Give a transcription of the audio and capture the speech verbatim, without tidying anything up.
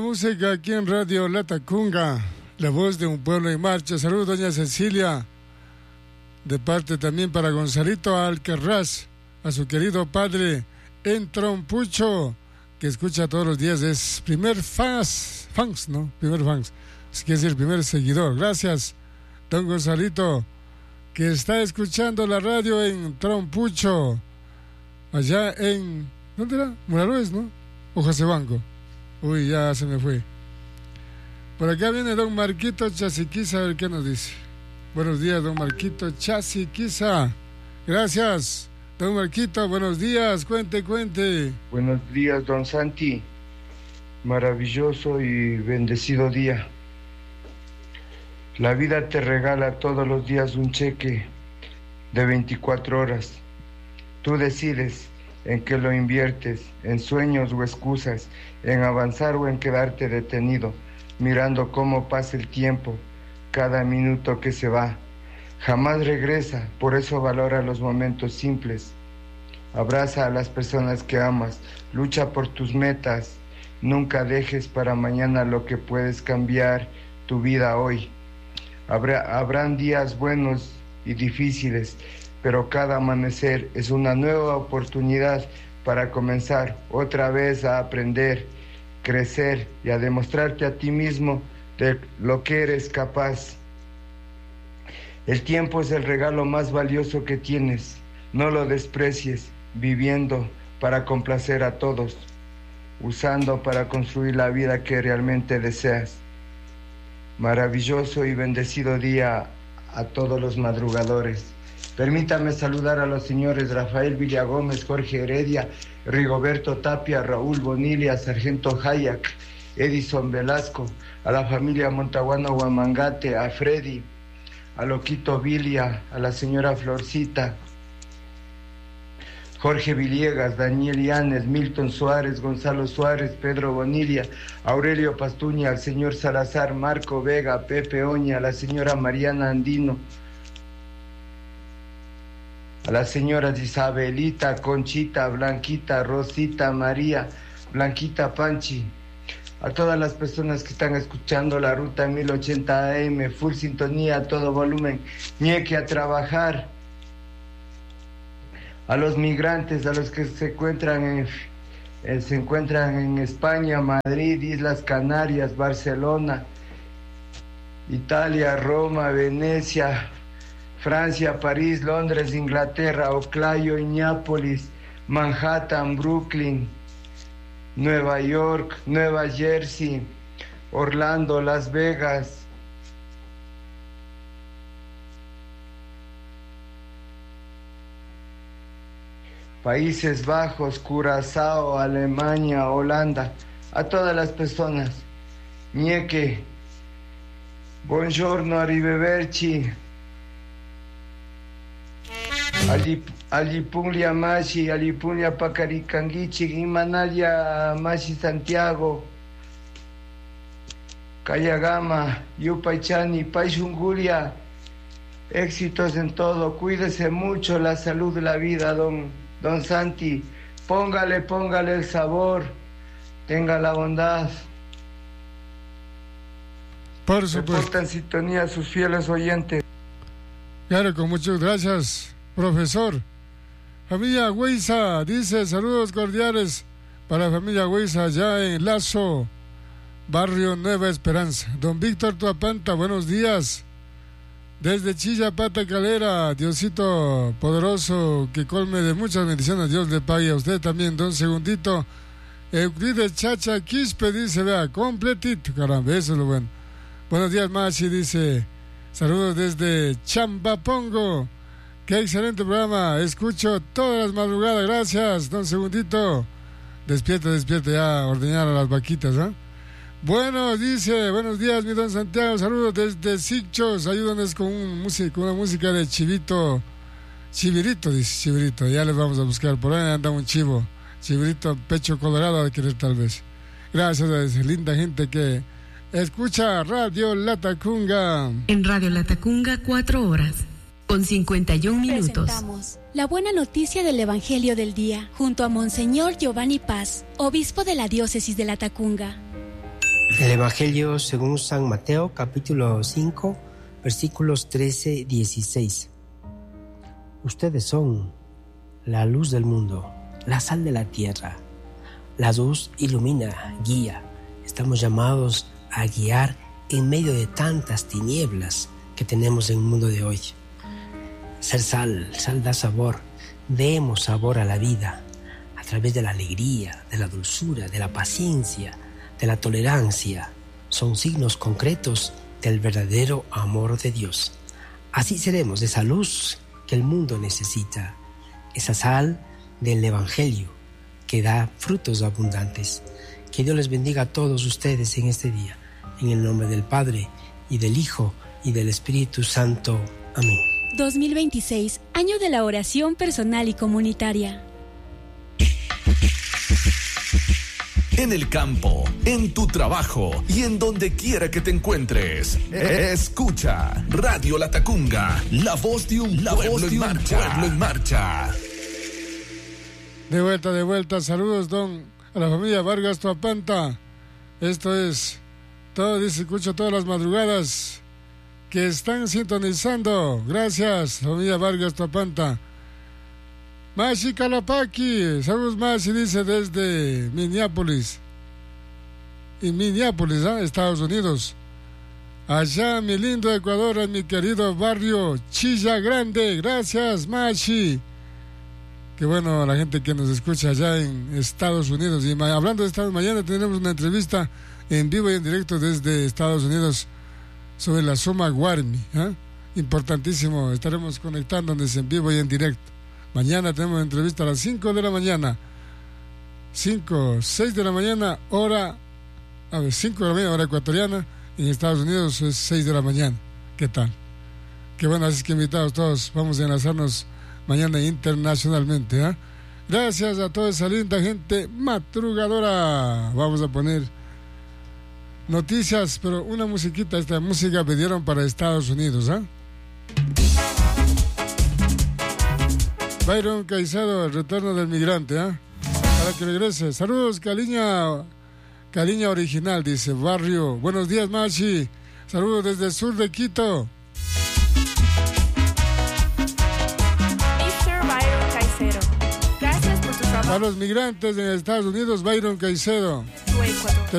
Música aquí en Radio Latacunga, la voz de un pueblo en marcha. Saludos, doña Cecilia, de parte también para Gonzalito Alcarraz, a su querido padre en Trompucho, que escucha todos los días, es primer fans, fans, ¿no? Primer fans, es que es el primer seguidor. Gracias, don Gonzalito, que está escuchando la radio en Trompucho, allá en, ¿dónde era? Muralues, ¿no? O Josebanco. Uy, ya se me fue. Por acá viene don Marquito Chasiquiza, a ver qué nos dice. Buenos días, don Marquito Chasiquiza. Gracias, don Marquito, buenos días, cuente, cuente. Buenos días, don Santi. Maravilloso y bendecido día. La vida te regala todos los días un cheque de veinticuatro horas. Tú decides en qué lo inviertes, en sueños o excusas, en avanzar o en quedarte detenido, mirando cómo pasa el tiempo, cada minuto que se va. Jamás regresa, por eso valora los momentos simples. Abraza a las personas que amas, lucha por tus metas, nunca dejes para mañana lo que puedes cambiar tu vida hoy. Habrá, habrán días buenos y difíciles, pero cada amanecer es una nueva oportunidad para comenzar otra vez a aprender, crecer y a demostrarte a ti mismo de lo que eres capaz. El tiempo es el regalo más valioso que tienes. No lo desprecies, viviendo para complacer a todos, usando para construir la vida que realmente deseas. Maravilloso y bendecido día a todos los madrugadores. Permítame saludar a los señores Rafael Villagómez, Jorge Heredia, Rigoberto Tapia, Raúl Bonilla, Sargento Hayak, Edison Velasco, a la familia Montaguano Guamangate, a Freddy, a Loquito Vilia, a la señora Florcita, Jorge Villegas, Daniel Yanes, Milton Suárez, Gonzalo Suárez, Pedro Bonilla, Aurelio Pastuña, al señor Salazar, Marco Vega, Pepe Oña, a la señora Mariana Andino, a las señoras Isabelita, Conchita, Blanquita, Rosita, María, Blanquita Panchi, a todas las personas que están escuchando la ruta mil ochenta A M, full sintonía, a todo volumen, ñeque a trabajar, a los migrantes, a los que se encuentran en, eh, se encuentran en España, Madrid, Islas Canarias, Barcelona, Italia, Roma, Venecia, Francia, París, Londres, Inglaterra, Oclayo, Indianápolis, Manhattan, Brooklyn, Nueva York, Nueva Jersey, Orlando, Las Vegas, Países Bajos, Curazao, Alemania, Holanda, a todas las personas. Ñeque, buongiorno, arrivederci. Alipulia Mashi, Alipulia Pacaricanguichi, Imanalia Mashi Santiago, Cayagama, Yupaychani, Paishunguria, éxitos en todo, cuídese mucho, la salud, la vida, don, don Santi, póngale, póngale el sabor, tenga la bondad. Por supuesto. Reporta en sintonía a sus fieles oyentes. Claro, con muchas gracias, profesor. Familia Huiza dice saludos cordiales para la familia Huiza allá en Lazo, barrio Nueva Esperanza. Don Víctor Tuapanta, buenos días. Desde Chillapata Calera, Diosito poderoso que colme de muchas bendiciones, Dios le pague a usted también. Don Segundito Euclides Chacha Quispe dice, vea, completito, caramba, eso es lo bueno. Buenos días, Machi, dice, saludos desde Chambapongo. Qué excelente programa, escucho todas las madrugadas, gracias, don Segundito. Despierta, despierta, ya ordeñar a las vaquitas, ¿ah? ¿eh? Bueno, dice, buenos días, mi don Santiago, saludos desde Sichos, ayúdanos con, un música, con una música de Chivito, Chivirito, dice Chivirito, ya les vamos a buscar, por ahí anda un chivo, Chivirito, pecho colorado, a querer tal vez. Gracias a esa linda gente que escucha Radio Latacunga. En Radio Latacunga, cuatro horas, con cincuenta y un minutos. Presentamos la buena noticia del Evangelio del Día, junto a Monseñor Giovanni Paz, obispo de la diócesis de Latacunga. El Evangelio según San Mateo, capítulo cinco, versículos trece a dieciséis. Ustedes son la luz del mundo, la sal de la tierra. La luz ilumina, guía. Estamos llamados a guiar en medio de tantas tinieblas que tenemos en el mundo de hoy. Ser sal, sal da sabor. Demos sabor a la vida a través de la alegría, de la dulzura, de la paciencia, de la tolerancia. Son signos concretos del verdadero amor de Dios. Así seremos esa luz que el mundo necesita, esa sal del Evangelio que da frutos abundantes. Que Dios les bendiga a todos ustedes en este día, en el nombre del Padre, y del Hijo, y del Espíritu Santo. Amén. dos mil veintiséis, año de la oración personal y comunitaria. En el campo, en tu trabajo y en donde quiera que te encuentres. Escucha Radio Latacunga, la voz de un, la pueblo, voz de en un pueblo en marcha. De vuelta, de vuelta. Saludos, don, a la familia Vargas Toapanta. Esto es todo, dice, escucho todas las madrugadas que están sintonizando. Gracias, familia Vargas Toapanta. Mashi Calapaki, saludos Mashi, dice desde Minneapolis. En Minneapolis, ¿eh? Estados Unidos. Allá, mi lindo Ecuador, en mi querido barrio Chilla Grande. Gracias, Mashi. Qué bueno la gente que nos escucha allá en Estados Unidos. Y ma- hablando de Estados Unidos, mañana tenemos una entrevista en vivo y en directo desde Estados Unidos sobre la Suma Guarmi. ¿eh? Importantísimo, estaremos conectándonos en vivo y en directo. Mañana tenemos entrevista a las cinco de la mañana. cinco, seis de la mañana, hora... A ver, cinco de la mañana, hora ecuatoriana. En Estados Unidos es seis de la mañana. ¿Qué tal? Qué bueno, así que invitados todos. Vamos a enlazarnos mañana internacionalmente. ¿eh? Gracias a toda esa linda gente madrugadora. Vamos a poner noticias, pero una musiquita. Esta música pidieron para Estados Unidos. ¿eh? Byron Caicedo, el retorno del migrante, ¿eh? Para que regrese. Saludos, Caliña, Caliña original, dice Barrio. Buenos días, Machi. Saludos desde el sur de Quito. mister Byron Caicedo, gracias por tu trabajo. A los migrantes en Estados Unidos, Byron Caicedo. Tu Ecuador.